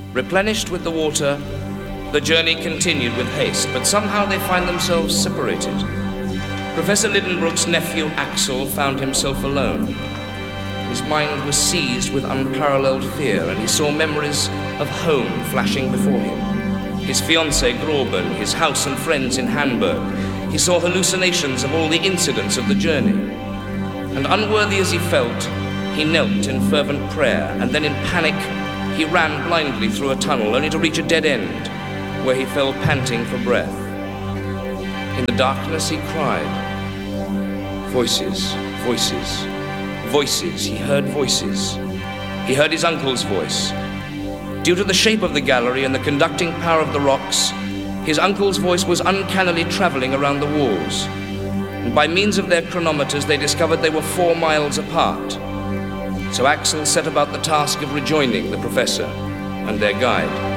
Replenished with the water, the journey continued with haste, but somehow they find themselves separated. Professor Lidenbrook's nephew Axel found himself alone. His mind was seized with unparalleled fear, and he saw memories of home flashing before him. His fiancée Groben, his house and friends in Hamburg. He saw hallucinations of all the incidents of the journey. And unworthy as he felt, he knelt in fervent prayer, and then in panic, he ran blindly through a tunnel, only to reach a dead end, where he fell panting for breath. In the darkness he cried. Voices, voices, voices. He heard voices. He heard his uncle's voice. Due to the shape of the gallery and the conducting power of the rocks, his uncle's voice was uncannily traveling around the walls. And by means of their chronometers, they discovered they were 4 miles apart. So Axel set about the task of rejoining the professor and their guide.